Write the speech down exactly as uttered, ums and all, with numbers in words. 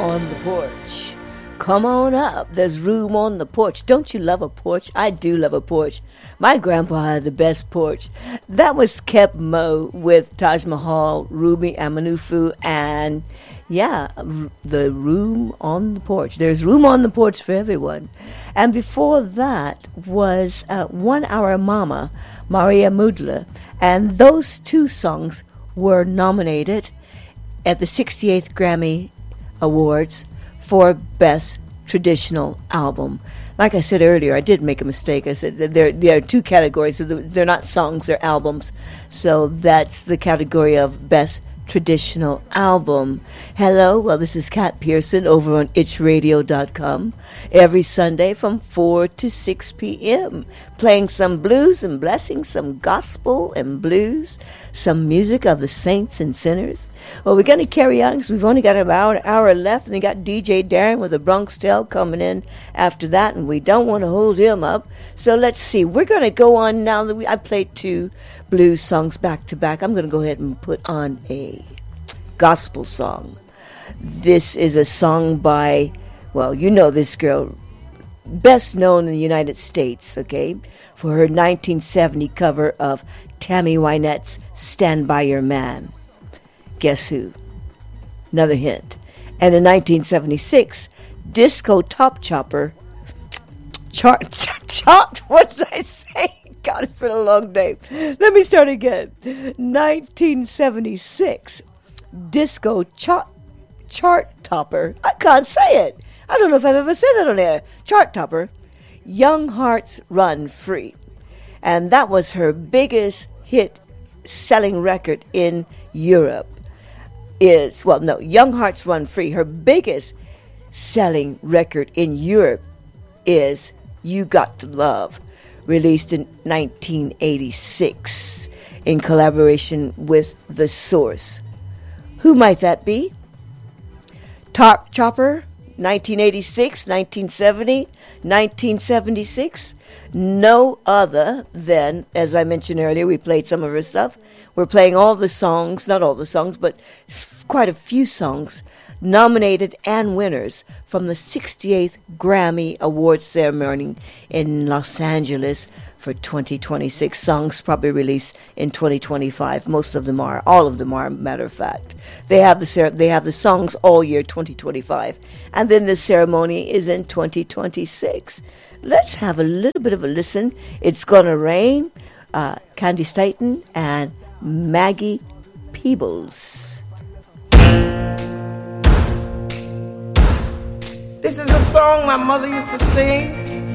on the porch. Come on up. There's room on the porch. Don't you love a porch? I do love a porch. My grandpa had the best porch. That was Keb Mo with Taj Mahal, Rumi Amanufu, and yeah, the room on the porch. There's room on the porch for everyone. And before that was uh, One Hour Mama, Maria Mudla. And those two songs were nominated at the sixty-eighth Grammy Awards for Best Traditional Album. Like I said earlier, I did make a mistake. I said that there, there are two categories. They're not songs, they're albums. So that's the category of Best Traditional Album. Hello, well, this is Kat Pearson over on itch radio dot com every Sunday from four to six p.m. playing some blues and blessings, some gospel and blues, some music of the saints and sinners. Well, we're going to carry on because we've only got about an hour left, and we got D J Darren with the Bronx Tale coming in after that, and we don't want to hold him up. So let's see. We're going to go on now that we I played two blues songs back to back. I'm going to go ahead and put on a gospel song. This is a song by, well, you know this girl, best known in the United States, okay, for her nineteen seventy cover of Tammy Wynette's Stand By Your Man. Guess who? Another hint. And in nineteen seventy-six, Disco Top Chopper, chart, chart, chart, what did I say? God, it's been a long day. Let me start again. nineteen seventy-six, Disco chart, chart Topper. I can't say it. I don't know if I've ever said that on air. Chart Topper. Young Hearts Run Free. And that was her biggest hit selling record in Europe. Is, well, no, Young Hearts Run Free. Her biggest selling record in Europe is You Got to Love, released in nineteen eighty-six in collaboration with The Source. Who might that be? Top Chopper, nineteen eighty-six, nineteen seventy, nineteen seventy-six. No other than, as I mentioned earlier, we played some of her stuff. We're playing all the songs, not all the songs, but quite a few songs, nominated and winners from the sixty-eighth Grammy Awards ceremony in Los Angeles for twenty twenty-six. Songs probably released in twenty twenty-five. Most of them are. All of them are, matter of fact. They have the cer- they have the songs all year twenty twenty-five. And then the ceremony is in twenty twenty-six. Let's have a little bit of a listen. It's Gonna Rain, uh, Candy Staton, and Maggie Peebles. This is a song my mother used to sing